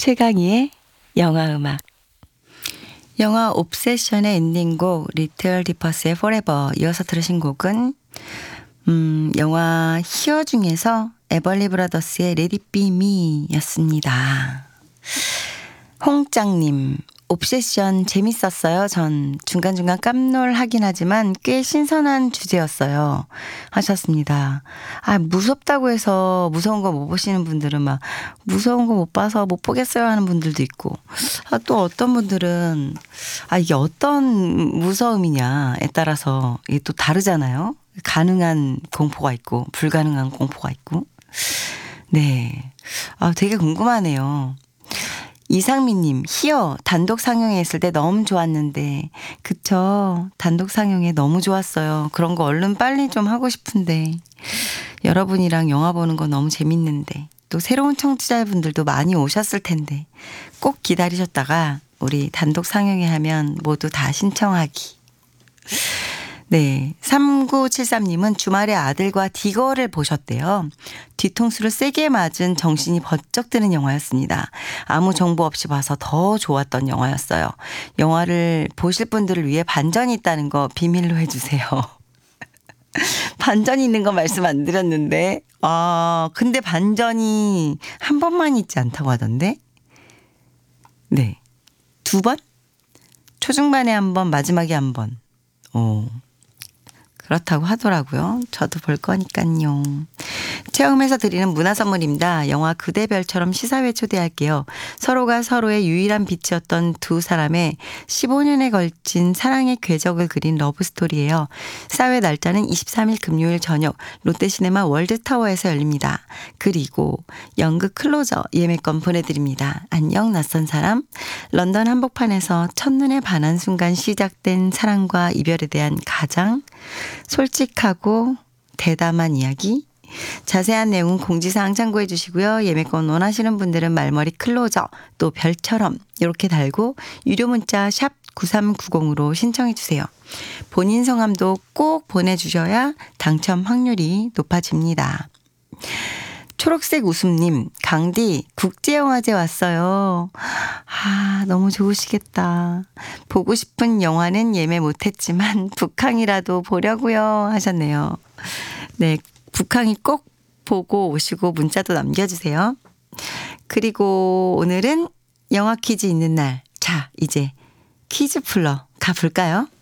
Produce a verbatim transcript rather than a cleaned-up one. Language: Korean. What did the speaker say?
최강희의 영화음악. 영화 옵세션의 엔딩곡 리틀 디퍼스의 포레버 이어서 들으신 곡은 음, 영화 히어 중에서 에벌리 브라더스의 Let It Be Me 였습니다. 홍짱님, 옵세션 재밌었어요. 전 중간중간 깜놀하긴 하지만 꽤 신선한 주제였어요. 하셨습니다. 아, 무섭다고 해서 무서운 거 못 보시는 분들은 막 무서운 거 못 봐서 못 보겠어요 하는 분들도 있고, 아, 또 어떤 분들은 아, 이게 어떤 무서움이냐에 따라서 이게 또 다르잖아요. 가능한 공포가 있고 불가능한 공포가 있고. 네, 아, 되게 궁금하네요. 이상민님, 히어 단독 상영했을 때 너무 좋았는데, 그쵸? 단독 상영에 너무 좋았어요. 그런 거 얼른 빨리 좀 하고 싶은데, 여러분이랑 영화 보는 거 너무 재밌는데, 또 새로운 청취자분들도 많이 오셨을 텐데, 꼭 기다리셨다가 우리 단독 상영회 하면 모두 다 신청하기. 네, 삼구칠삼님은 주말에 아들과 디거를 보셨대요. 뒤통수를 세게 맞은 정신이 번쩍 드는 영화였습니다. 아무 정보 없이 봐서 더 좋았던 영화였어요. 영화를 보실 분들을 위해 반전이 있다는 거 비밀로 해주세요. 반전이 있는 거 말씀 안 드렸는데, 아, 근데 반전이 한 번만 있지 않다고 하던데? 네, 두 번? 초중반에 한 번, 마지막에 한 번. 오. 그렇다고 하더라고요. 저도 볼 거니까요. 체험해서 드리는 문화 선물입니다. 영화 그대별처럼 시사회 초대할게요. 서로가 서로의 유일한 빛이었던 두 사람의 십오 년에 걸친 사랑의 궤적을 그린 러브스토리예요. 사회 날짜는 이십삼일 금요일 저녁 롯데시네마 월드타워에서 열립니다. 그리고 연극 클로저 예매권 보내드립니다. 안녕 낯선 사람. 런던 한복판에서 첫눈에 반한 순간 시작된 사랑과 이별에 대한 가장 솔직하고 대담한 이야기. 자세한 내용은 공지사항 참고해 주시고요. 예매권 원하시는 분들은 말머리 클로저 또 별처럼 이렇게 달고 유료 문자 샵 구삼구공으로 신청해 주세요. 본인 성함도 꼭 보내주셔야 당첨 확률이 높아집니다. 초록색 웃음님, 강디 국제영화제 왔어요. 아, 너무 좋으시겠다. 보고 싶은 영화는 예매 못했지만 북항이라도 보려고요 하셨네요. 네, 북항이 꼭 보고 오시고 문자도 남겨주세요. 그리고 오늘은 영화 퀴즈 있는 날. 자, 이제 퀴즈 풀러 가볼까요?